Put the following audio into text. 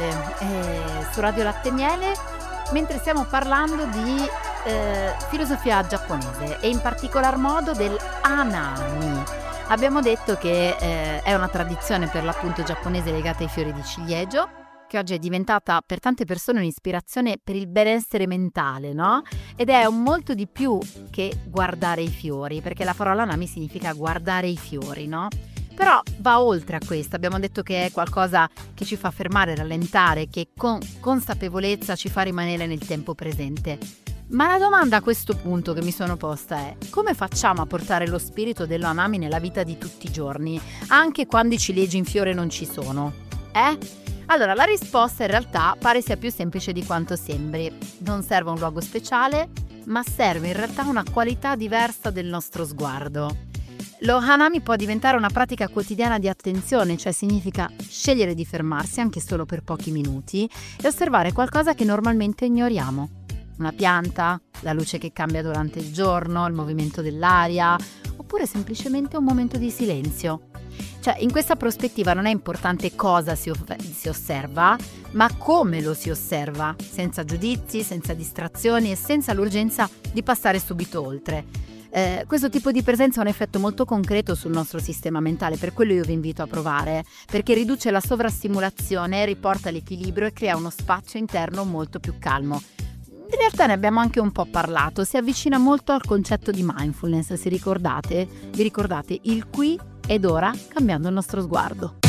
Miele su Radio Latte e Miele, mentre stiamo parlando di filosofia giapponese e in particolar modo del hanami. Abbiamo detto che è una tradizione per l'appunto giapponese legata ai fiori di ciliegio, che oggi è diventata per tante persone un'ispirazione per il benessere mentale, no? Ed è un molto di più che guardare i fiori, perché la parola hanami significa guardare i fiori, no? Però va oltre a questo, abbiamo detto che è qualcosa che ci fa fermare, rallentare, che con consapevolezza ci fa rimanere nel tempo presente. Ma la domanda a questo punto che mi sono posta è: come facciamo a portare lo spirito dell'hanami nella vita di tutti i giorni, anche quando i ciliegi in fiore non ci sono? Allora, la risposta in realtà pare sia più semplice di quanto sembri. Non serve un luogo speciale, ma serve in realtà una qualità diversa del nostro sguardo. Lo hanami può diventare una pratica quotidiana di attenzione, cioè significa scegliere di fermarsi anche solo per pochi minuti e osservare qualcosa che normalmente ignoriamo. Una pianta, la luce che cambia durante il giorno, il movimento dell'aria, oppure semplicemente un momento di silenzio. Cioè, in questa prospettiva non è importante cosa si osserva, ma come lo si osserva, senza giudizi, senza distrazioni e senza l'urgenza di passare subito oltre. Questo tipo di presenza ha un effetto molto concreto sul nostro sistema mentale, per quello io vi invito a provare, perché riduce la sovrastimolazione, riporta l'equilibrio e crea uno spazio interno molto più calmo. In realtà ne abbiamo anche un po' parlato, si avvicina molto al concetto di mindfulness, vi ricordate? Il qui ed ora cambiando il nostro sguardo.